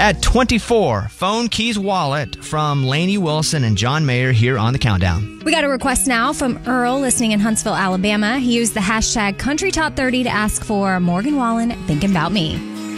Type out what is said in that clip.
At 24, Phone Keys Wallet from Lainey Wilson and John Mayer here on the Countdown. We got a request now from Earl listening in Huntsville, Alabama. He used the hashtag CountryTop30 to ask for Morgan Wallen, Thinking About Me.